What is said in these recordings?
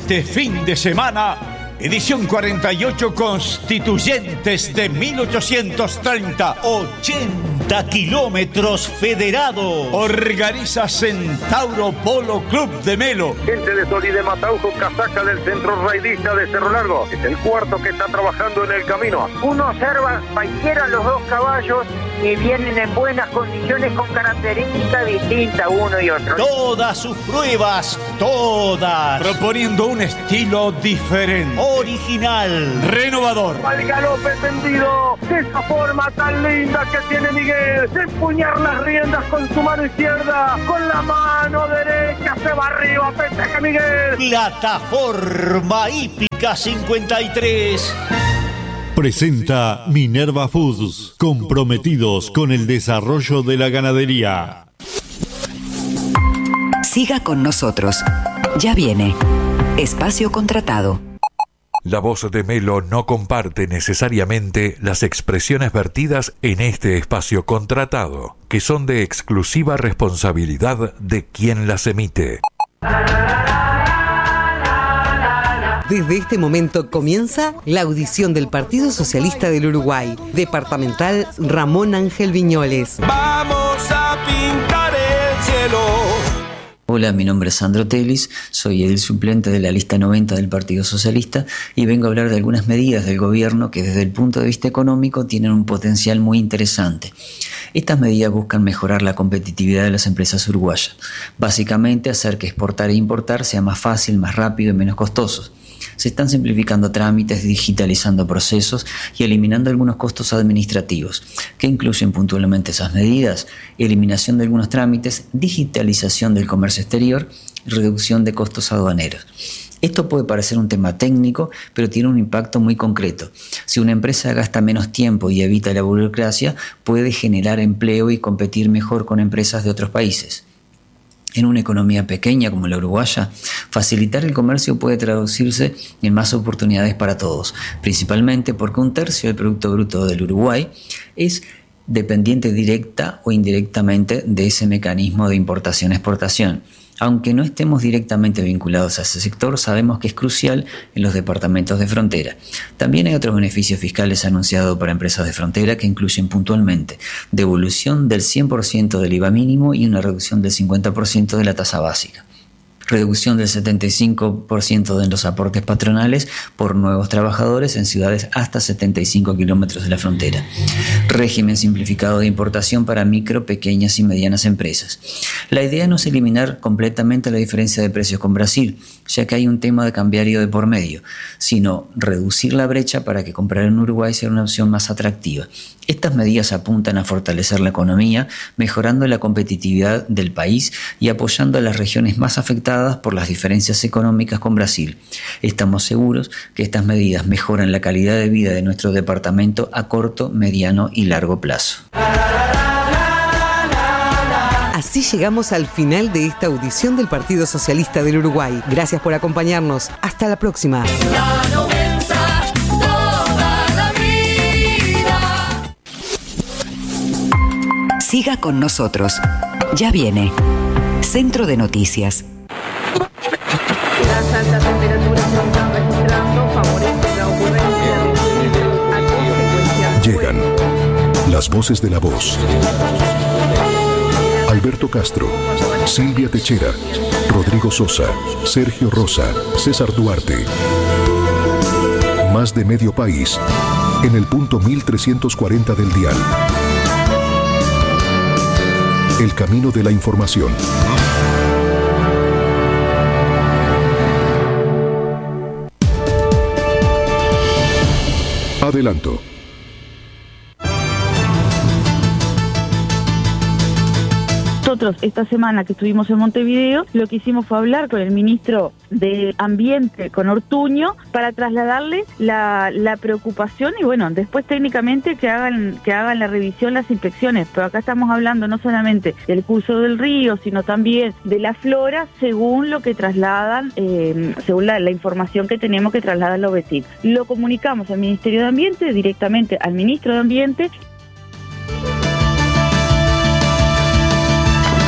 Este fin de semana, edición 48 Constituyentes de 1830, 80 kilómetros federado. Organiza Centauro Polo Club de Melo. Gente de Solide Mataujo, casaca del Centro Raidista de Cerro Largo. Es el cuarto que está trabajando en el camino. Uno observa cualquiera los dos caballos y vienen en buenas condiciones con características distintas uno y otro. Todas sus pruebas, todas, proponiendo un estilo diferente, original, renovador. Al galope tendido, de esa forma tan linda que tiene Miguel, de empuñar las riendas con su mano izquierda, con la mano derecha se va arriba, festeja Miguel. Plataforma Hípica 53. Presenta Minerva Foods, comprometidos con el desarrollo de la ganadería. Siga con nosotros. Ya viene. Espacio contratado. La voz de Melo no comparte necesariamente las expresiones vertidas en este espacio contratado, que son de exclusiva responsabilidad de quien las emite. Desde este momento comienza la audición del Partido Socialista del Uruguay, departamental Ramón Ángel Viñoles. Vamos a pintar el cielo. Hola, mi nombre es Sandro Telis, soy el suplente de la lista 90 del Partido Socialista y vengo a hablar de algunas medidas del gobierno que desde el punto de vista económico tienen un potencial muy interesante. Estas medidas buscan mejorar la competitividad de las empresas uruguayas, básicamente hacer que exportar e importar sea más fácil, más rápido y menos costoso. Se están simplificando trámites, digitalizando procesos y eliminando algunos costos administrativos. ¿Qué incluyen puntualmente esas medidas? Eliminación de algunos trámites, digitalización del comercio exterior, reducción de costos aduaneros. Esto puede parecer un tema técnico, pero tiene un impacto muy concreto. Si una empresa gasta menos tiempo y evita la burocracia, puede generar empleo y competir mejor con empresas de otros países. En una economía pequeña como la uruguaya, facilitar el comercio puede traducirse en más oportunidades para todos, principalmente porque 1/3 del Producto Bruto del Uruguay es dependiente directa o indirectamente de ese mecanismo de importación-exportación. Aunque no estemos directamente vinculados a ese sector, sabemos que es crucial en los departamentos de frontera. También hay otros beneficios fiscales anunciados para empresas de frontera que incluyen puntualmente devolución del 100% del IVA mínimo y una reducción del 50% de la tasa básica. Reducción del 75% de los aportes patronales por nuevos trabajadores en ciudades hasta 75 kilómetros de la frontera. Régimen simplificado de importación para micro, pequeñas y medianas empresas. La idea no es eliminar completamente la diferencia de precios con Brasil, ya que hay un tema de cambiario de por medio, sino reducir la brecha para que comprar en Uruguay sea una opción más atractiva. Estas medidas apuntan a fortalecer la economía, mejorando la competitividad del país y apoyando a las regiones más afectadas por las diferencias económicas con Brasil. Estamos seguros que estas medidas mejoran la calidad de vida de nuestro departamento a corto, mediano y largo plazo. Así llegamos al final de esta audición del Partido Socialista del Uruguay. Gracias por acompañarnos. Hasta la próxima. Siga con nosotros. Ya viene. Centro de Noticias. Las altas temperaturas se están registrando, favorecen la ocurrencia de a consecuencia. Llegan las voces de la voz. Alberto Castro, Silvia Techera, Rodrigo Sosa, Sergio Rosa, César Duarte. Más de medio país en el punto 1340 del dial. El camino de la información. Adelanto. Nosotros esta semana que estuvimos en Montevideo, lo que hicimos fue hablar con el ministro de Ambiente, con Ortuño, para trasladarle la preocupación y bueno, después técnicamente que hagan la revisión, las inspecciones, pero acá estamos hablando no solamente del curso del río, sino también de la flora, según lo que trasladan, según la información que tenemos que trasladan los vecinos. Lo comunicamos al Ministerio de Ambiente, directamente al ministro de Ambiente.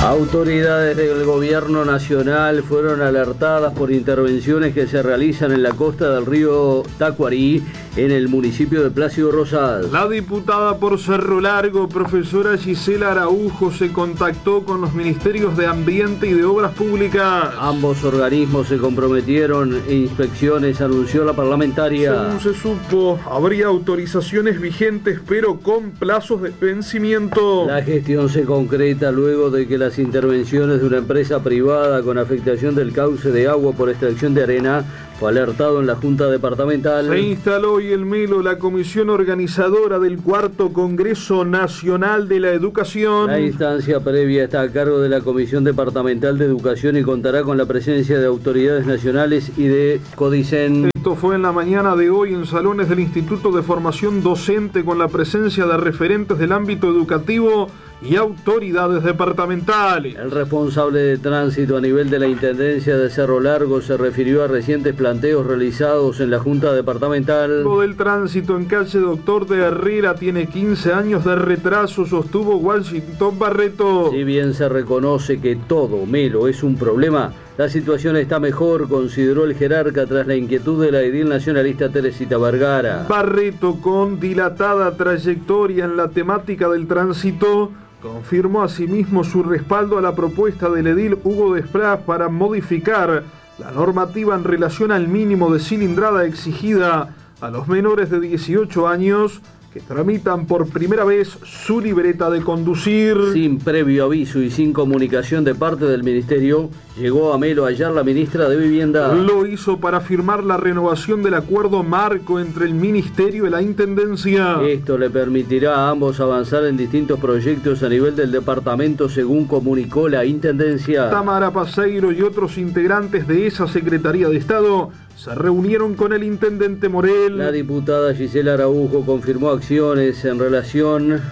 Autoridades del gobierno nacional fueron alertadas por intervenciones que se realizan en la costa del río Tacuarí, en el municipio de Plácido Rosas. La diputada por Cerro Largo, profesora Gisela Araujo, se contactó con los ministerios de Ambiente y de Obras Públicas. Ambos organismos se comprometieron e inspecciones, anunció la parlamentaria. Según se supo, habría autorizaciones vigentes, pero con plazos de vencimiento. La gestión se concreta luego de que las intervenciones de una empresa privada con afectación del cauce de agua por extracción de arena fue alertado en la Junta Departamental. Se instaló hoy el Melo, la comisión organizadora del 4º Congreso Nacional de la Educación. La instancia previa está a cargo de la Comisión Departamental de Educación y contará con la presencia de autoridades nacionales y de CODICEN. Esto fue en la mañana de hoy en salones del Instituto de Formación Docente, con la presencia de referentes del ámbito educativo y autoridades departamentales. El responsable de tránsito a nivel de la Intendencia de Cerro Largo se refirió a recientes planteos realizados en la Junta Departamental. Lo del tránsito en calle Doctor de Herrera tiene 15 años de retraso, sostuvo Washington Barreto. Si bien se reconoce que todo, Melo, es un problema, la situación está mejor, consideró el jerarca tras la inquietud de la edil nacionalista Teresita Vergara. Barreto, con dilatada trayectoria en la temática del tránsito, confirmó asimismo su respaldo a la propuesta del edil Hugo Despraz para modificar la normativa en relación al mínimo de cilindrada exigida a los menores de 18 años que tramitan por primera vez su libreta de conducir. Sin previo aviso y sin comunicación de parte del Ministerio, llegó a Melo ayer la ministra de Vivienda. Lo hizo para firmar la renovación del acuerdo marco entre el Ministerio y la Intendencia. Esto le permitirá a ambos avanzar en distintos proyectos a nivel del departamento, según comunicó la Intendencia. Tamara Paseiro y otros integrantes de esa Secretaría de Estado se reunieron con el intendente Morel. La diputada Gisela Araujo confirmó acciones en relación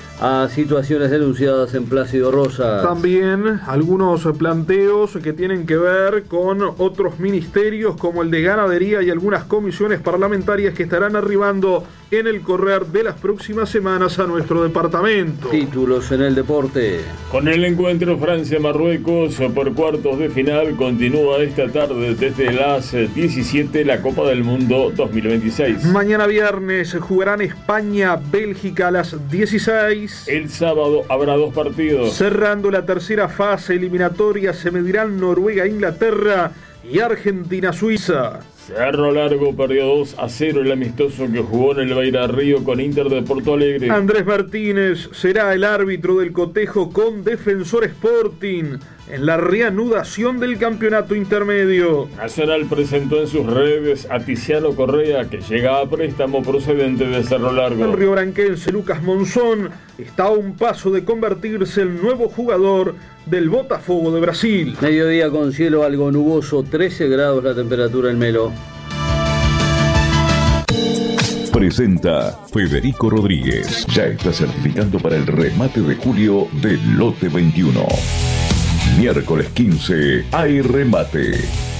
a situaciones denunciadas en Plácido Rosas. También algunos planteos que tienen que ver con otros ministerios como el de Ganadería y algunas comisiones parlamentarias que estarán arribando en el correr de las próximas semanas a nuestro departamento. Títulos en el deporte. Con el encuentro Francia-Marruecos por cuartos de final, continúa esta tarde desde las 17 la Copa del Mundo 2026. Mañana viernes jugarán España-Bélgica a las 16. El sábado habrá 2 partidos. Cerrando la tercera fase eliminatoria se medirán Noruega-Inglaterra y Argentina-Suiza. Cerro Largo perdió 2-0 el amistoso que jugó en el Beira Río con Inter de Porto Alegre. Andrés Martínez será el árbitro del cotejo con Defensor Sporting en la reanudación del campeonato intermedio. Nacional presentó en sus redes a Tiziano Correa, que llega a préstamo procedente de Cerro Largo. El riobranquense Lucas Monzón está a un paso de convertirse en nuevo jugador del Botafogo de Brasil. Mediodía con cielo algo nuboso, 13 grados la temperatura en Melo. Presenta Federico Rodríguez. Ya está certificando para el remate de julio del lote 21. Miércoles 15 hay remate.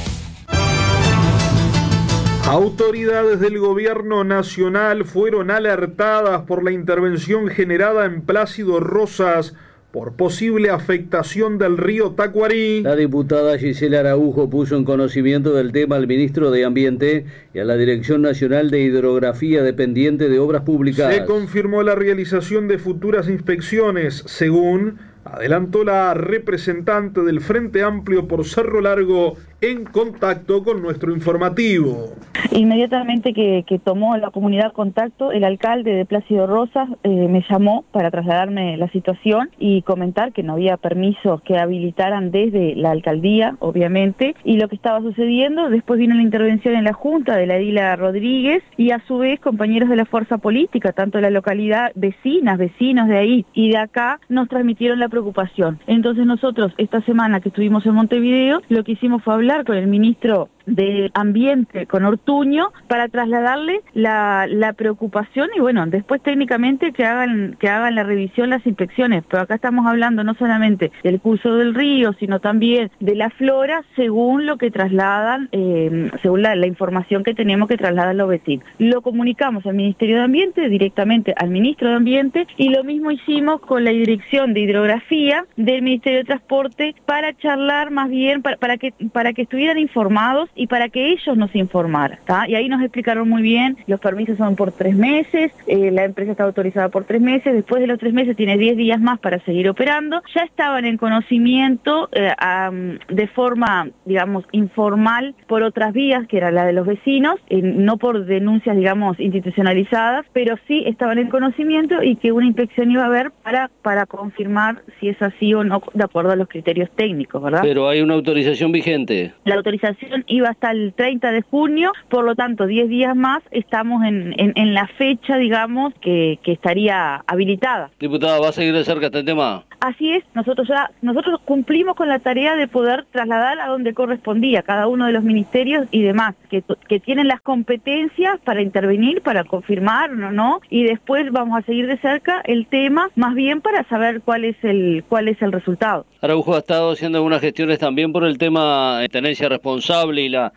Autoridades del gobierno nacional fueron alertadas por la intervención generada en Plácido Rosas por posible afectación del río Tacuarí. La diputada Gisela Araujo puso en conocimiento del tema al ministro de Ambiente y a la Dirección Nacional de Hidrografía dependiente de Obras Públicas. Se confirmó la realización de futuras inspecciones, según adelantó la representante del Frente Amplio por Cerro Largo en contacto con nuestro informativo. Inmediatamente que tomó la comunidad contacto, el alcalde de Plácido Rosas me llamó para trasladarme la situación y comentar que no había permisos que habilitaran desde la alcaldía, obviamente, y lo que estaba sucediendo. Después vino la intervención en la Junta de la edila Rodríguez y a su vez compañeros de la fuerza política, tanto de la localidad, vecinos de ahí y de acá, nos transmitieron la preocupación. Entonces nosotros esta semana que estuvimos en Montevideo, lo que hicimos fue hablar con el ministro de Ambiente con Ortuño para trasladarle la preocupación y bueno, después técnicamente que hagan la revisión, las inspecciones, pero acá estamos hablando no solamente del curso del río, sino también de la flora, según lo que trasladan, según la información que tenemos que trasladan los vecinos. Lo comunicamos al Ministerio de Ambiente, directamente al Ministro de Ambiente, y lo mismo hicimos con la Dirección de Hidrografía del Ministerio de Transporte para charlar más bien, para que estuvieran informados y para que ellos nos informaran, ¿tá? Y ahí nos explicaron muy bien, los permisos son por 3 meses, la empresa está autorizada por 3 meses, después de los 3 meses tiene 10 días más para seguir operando. Ya estaban en conocimiento de forma, digamos, informal por otras vías, que era la de los vecinos, no por denuncias, digamos, institucionalizadas, pero sí estaban en conocimiento y que una inspección iba a haber para confirmar si es así o no, de acuerdo a los criterios técnicos, ¿verdad? Pero hay una autorización vigente. La autorización iba hasta el 30 de junio, por lo tanto 10 días más estamos en la fecha, digamos, que estaría habilitada. Diputada, ¿va a seguir de cerca este tema? Así es, nosotros cumplimos con la tarea de poder trasladar a donde correspondía cada uno de los ministerios y demás, que tienen las competencias para intervenir, para confirmar o no, y después vamos a seguir de cerca el tema, más bien para saber cuál es el resultado. Araujo ha estado haciendo algunas gestiones también por el tema de tenencia responsable y la